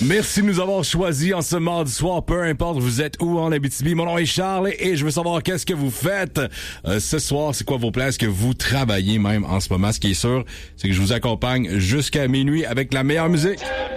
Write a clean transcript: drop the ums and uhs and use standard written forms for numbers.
Merci de nous avoir choisis en ce mardi soir, peu importe vous êtes où en Abitibi. Mon nom est Charles et je veux savoir qu'est-ce que vous faites ce soir, c'est quoi vos plans, est-ce que vous travaillez même en ce moment. Ce qui est sûr, c'est que je vous accompagne jusqu'à minuit avec la meilleure musique.